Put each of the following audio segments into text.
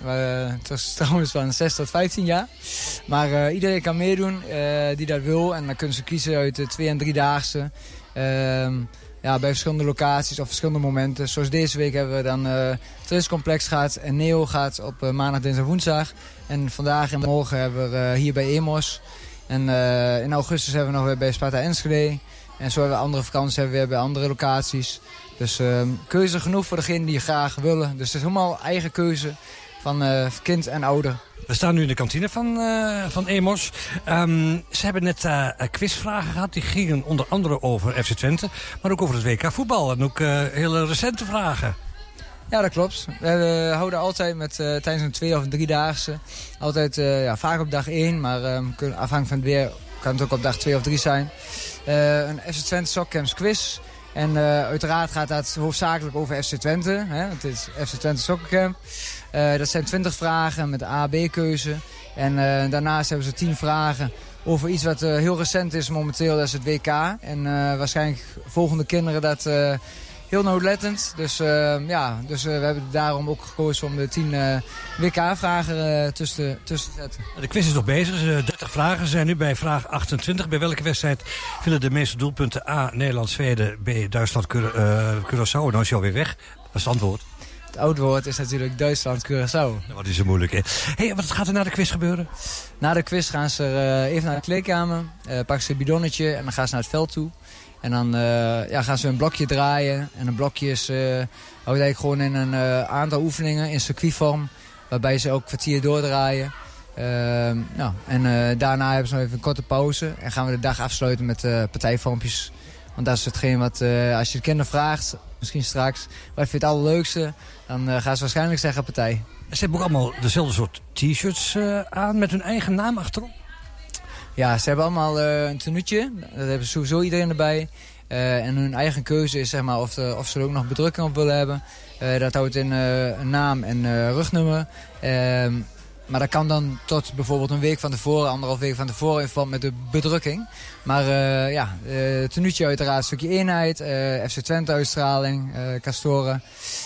Het was trouwens van 6 tot 15 jaar. Maar iedereen kan meedoen die dat wil. En dan kunnen ze kiezen uit de 2- en 3-daagse. Bij verschillende locaties of verschillende momenten. Zoals deze week hebben we dan het trainingscomplex gehad. En Neo gaat op maandag, dinsdag, woensdag. En vandaag en morgen hebben we hier bij Emos. En in augustus hebben we nog weer bij Sparta Enschede. En zo hebben we andere vakanties hebben we weer bij andere locaties. Dus keuze genoeg voor degenen die graag willen. Dus het is helemaal eigen keuze van kind en ouder. We staan nu in de kantine van Emos. Ze hebben net quizvragen gehad. Die gingen onder andere over FC Twente. Maar ook over het WK voetbal. En ook hele recente vragen. Ja, dat klopt. We houden altijd tijdens een 2- of 3-daagse. Altijd vaak op dag 1. Maar afhankelijk van het weer kan het ook op dag 2 of 3 zijn. Een FC Twente Sokcamps quiz. En uiteraard gaat dat hoofdzakelijk over FC Twente. Hè? Het is FC Twente Sokkercamp. Dat zijn 20 vragen met A-B-keuze. En daarnaast hebben ze 10 vragen over iets wat heel recent is momenteel. Dat is het WK. En waarschijnlijk volgen de kinderen dat heel nauwlettend. Dus we hebben daarom ook gekozen om de 10 WK-vragen tussen te zetten. De quiz is nog bezig. 30 vragen. Ze zijn nu bij vraag 28. Bij welke wedstrijd vielen de meeste doelpunten? A. Nederland-Zweden. B. Duitsland-Curaçao. Nou is je alweer weg. Dat is het antwoord. Het oudwoord is natuurlijk Duitsland-Curaçao. Wat is zo moeilijk, hè? Hey, wat gaat er na de quiz gebeuren? Na de quiz gaan ze even naar de kleedkamer. Pakken ze een bidonnetje en dan gaan ze naar het veld toe. En dan gaan ze een blokje draaien. En een blokje houdt eigenlijk gewoon in een aantal oefeningen in circuitvorm. Waarbij ze ook een kwartier doordraaien. Daarna hebben ze nog even een korte pauze. En gaan we de dag afsluiten met partijvormpjes. Want dat is hetgeen wat, als je de kinderen vraagt, misschien straks, wat vind je het allerleukste, dan gaan ze waarschijnlijk zeggen partij. Ze hebben ook allemaal dezelfde soort t-shirts aan met hun eigen naam achterop? Ja, ze hebben allemaal een tenuutje. Dat hebben sowieso iedereen erbij. En hun eigen keuze is zeg maar of ze er ook nog bedrukking op willen hebben. Dat houdt in een naam en rugnummer. Maar dat kan dan tot bijvoorbeeld een week van tevoren, 1,5 week van tevoren in verband met de bedrukking. Maar het tenuutje uiteraard een stukje eenheid, FC Twente uitstraling, Castoren.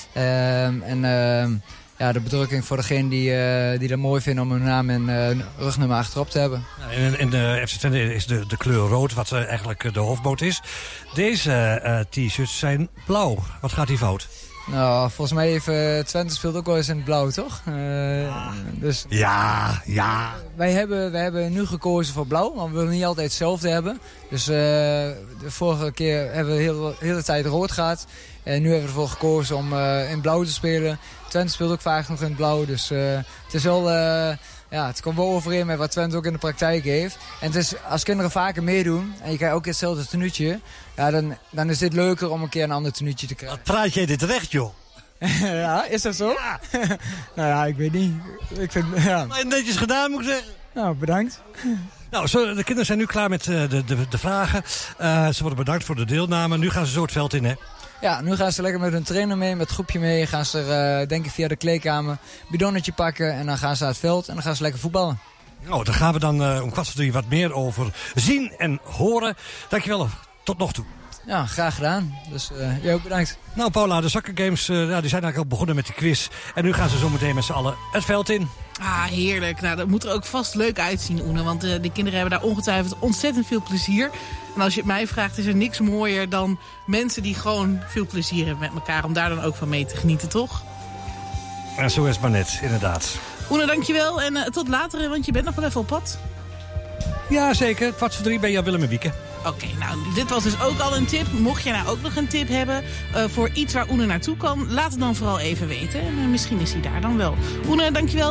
De bedrukking voor degene die dat mooi vinden om hun naam en rugnummer achterop te hebben. In de FC Twente is de kleur rood, wat eigenlijk de hoofdboot is. Deze t-shirts zijn blauw. Wat gaat hier fout? Nou, volgens mij heeft Twente speelt ook wel eens in het blauw, toch? Dus ja. Wij hebben nu gekozen voor blauw, maar we willen niet altijd hetzelfde hebben. Dus de vorige keer hebben we de hele tijd rood gehad. En nu hebben we ervoor gekozen om in blauw te spelen. Twente speelt ook vaak nog in het blauw, dus het is wel... het komt wel overeen met wat Twente ook in de praktijk heeft. En het is, als kinderen vaker meedoen en je krijgt ook hetzelfde tenuutje, dan is dit leuker om een keer een ander tenuutje te krijgen. Wat praat jij dit recht, joh? Ja, is dat zo? Ja. Nou ja, ik weet niet. Ik vind, ja. Maar netjes gedaan, moet ik zeggen. Nou, bedankt. Nou, de kinderen zijn nu klaar met de vragen. Ze worden bedankt voor de deelname. Nu gaan ze zo het veld in, hè? Ja, nu gaan ze lekker met hun trainer mee, met het groepje mee. Gaan ze er, denk ik, via de kleedkamer bidonnetje pakken. En dan gaan ze naar het veld en dan gaan ze lekker voetballen. Nou, daar gaan we dan om 2:15 wat meer over zien en horen. Dankjewel, tot nog toe. Ja, graag gedaan. Dus jij ook bedankt. Nou, Paula, de Soccer Games die zijn eigenlijk al begonnen met de quiz. En nu gaan ze zo meteen met z'n allen het veld in. Ah, heerlijk. Nou, dat moet er ook vast leuk uitzien, Oene. Want de kinderen hebben daar ongetwijfeld ontzettend veel plezier. En als je het mij vraagt, is er niks mooier dan mensen die gewoon veel plezier hebben met elkaar. Om daar dan ook van mee te genieten, toch? En zo is het maar net, inderdaad. Oene, dankjewel. En tot later, want je bent nog wel even op pad. Ja, zeker. 2:15 bij Jan Willem en Wieke. Oké, nou, dit was dus ook al een tip. Mocht je nou ook nog een tip hebben voor iets waar Oene naartoe kan, laat het dan vooral even weten. En misschien is hij daar dan wel. Oene, dankjewel.